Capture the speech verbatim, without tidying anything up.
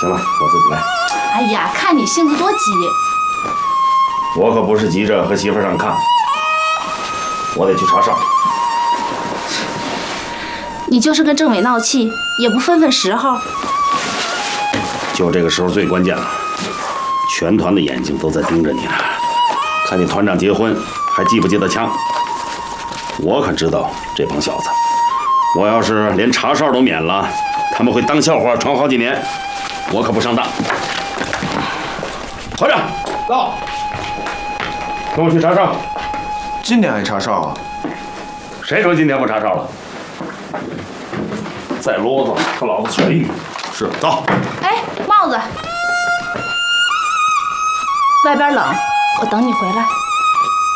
行了，我自己来。 哎呀，看你性子多急。 我可不是急着和媳妇上炕，我得去查哨。 你就是跟政委闹气，也不分分时候。 就这个时候最关键了，全团的眼睛都在盯着你呢，看你团长结婚还记不记得枪。我可知道这帮小子，我要是连查哨都免了，他们会当笑话传好几年，我可不上当。团长到，跟我去查哨。 今天还查哨啊？ 谁说今天不查哨了？再啰嗦，和老子学艺。是，走。 哎，帽子，外边冷，我等你回来。